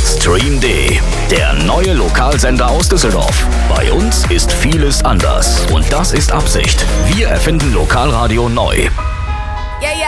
Stream D, der neue Lokalsender aus Düsseldorf. Bei uns ist vieles anders und das ist Absicht. Wir erfinden Lokalradio neu. Yeah, yeah.